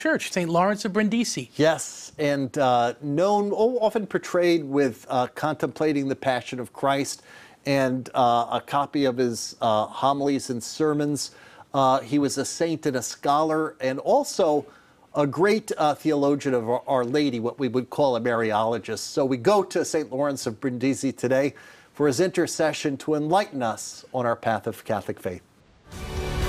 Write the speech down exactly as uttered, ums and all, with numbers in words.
Church, Saint Lawrence of Brindisi. Yes, and uh, known, oh, often portrayed with uh, contemplating the Passion of Christ, and uh, a copy of his uh, homilies and sermons. Uh, he was a saint and a scholar, and also a great uh, theologian of Our, Our Lady, what we would call a Mariologist. So we go to Saint Lawrence of Brindisi today for his intercession to enlighten us on our path of Catholic faith.